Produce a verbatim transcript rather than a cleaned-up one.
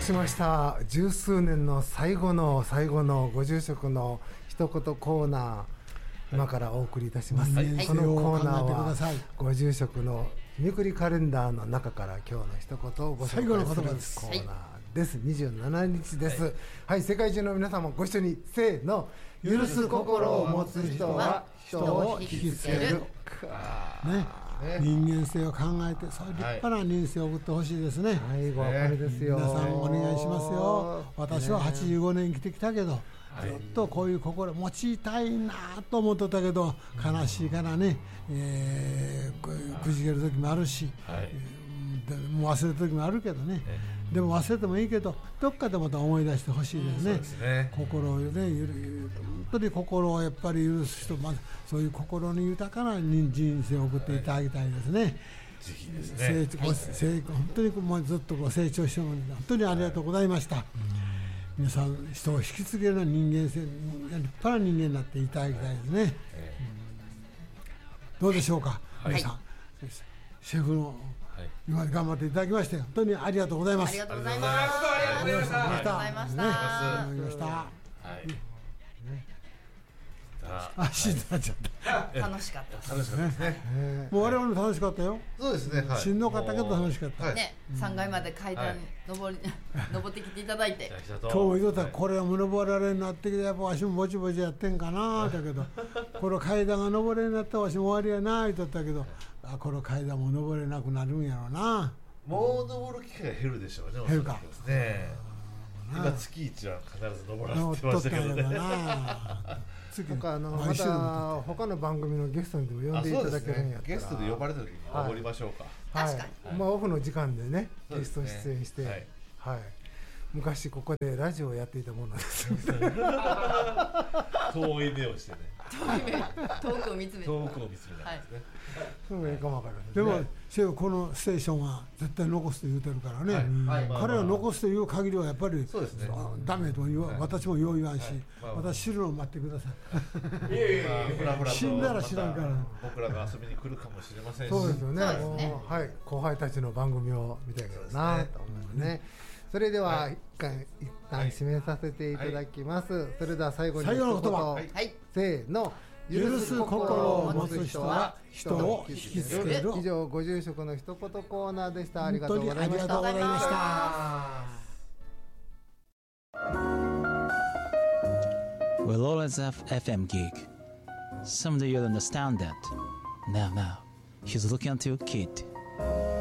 しました。十数年の最後の最後のご住職の一言コーナー、今からお送りいたします。はい、このコーナーはご住職の日めくりカレンダーの中から今日の一言をご紹介するコーナーです。にじゅうしちにちです。はい、はい、世界中の皆様ご一緒にせーの。許す心を持つ人は人を引きつける。ね、人間性を考えてそういう立派な人生を送ってほしいですね。はい、お別れですよ。皆さんお願いしますよ。私ははちじゅうごねん生きてきたけど、ずっとこういう心持ちたいなと思ってたけど、悲しいからね、えー、くじける時もあるし、はい、えー、もう忘れる時もあるけどね、でも忘れてもいいけどどっかでまた思い出してほしいですね。そうですね、心をね、本当に心をやっぱり許す人、まずそういう心に豊かな人生を送っていただきたいですね。はい、ぜひですね、成長、成功、本当にもうずっとご成長してもらって本当にありがとうございました。はい、皆さん人を引き継げるような人間性、立派な人間になっていただきたいですね。えー、どうでしょうか、はい、皆さん、はい、シェフの今まで頑張っていただきまして本当にありがとうございます。 ありがとうございます。 ありがとうございました。 ありがとうございました。 ありがとうございました。はい。あ、死んだっちゃった。 楽しかったです。 楽しかったですね。 もう我々も楽しかったよ。 そうですね。 しんどかったけど楽しかった。 ね、三階まで階段登り登ってきていただいて。 今日も言うたらこれは登られになってきてやっぱわしもぼちぼちやってんかなだけど、この階段が登れになったらわしも終わりやな言っとったけど、あ、この階段も登れなくなるんやろうな。 もう登る機会が減るでしょうね。 減るか。 ね。今月一は必ず登らせてましたけどね。 なんかあのまた他の番組のゲストにでも呼んでいただけるんやったら、 ゲストで呼ばれた時に登りましょうか。 確かに。 まあオフの時間でねゲスト出演して、はい。昔ここでラジオをやっていたものです。 遠い目をしてね。 遠くを見つめて。 遠くを見つめたんですね。 そうがいいかもわからない。でもシェフこのステーションは絶対残すと言うてるからね。彼は残すという限りはやっぱりダメと言わ私もよう言わんし、私知るのを待ってください。死んだら知らんから。 僕らが遊びに来るかもしれませんし。 そうですよね。はい、後輩たちの番組を見たいけどなと思いますね。それでは一旦一旦締めさせていただきます。はい、それでは最後に最後の言葉、 はい、 せーの。許す心を持つ人は人を引きつける。以上ご住職の一言コーナーでした。ありがとうございました。 ありがとうございました。 We'll always have エフエム gig. Someday you'll understand that. Now, now, he's looking at your kid.